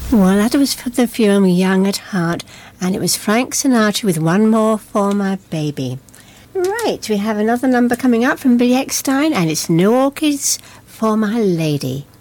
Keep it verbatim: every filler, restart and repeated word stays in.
Well, that was from the film Young at Heart, and it was Frank Sinatra with One More for My Baby. Right, we have another number coming up from Billy Eckstine, and it's No Orchids for My Lady.